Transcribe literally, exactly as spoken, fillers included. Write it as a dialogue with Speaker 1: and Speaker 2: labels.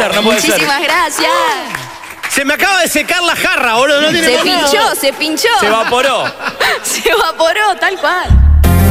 Speaker 1: ser, no puede ser.
Speaker 2: Muchísimas gracias.
Speaker 3: Se me acaba de secar la jarra, boludo. No tiene
Speaker 2: Se
Speaker 3: por qué.
Speaker 2: pinchó, se pinchó.
Speaker 1: Se evaporó.
Speaker 2: Se evaporó, tal cual.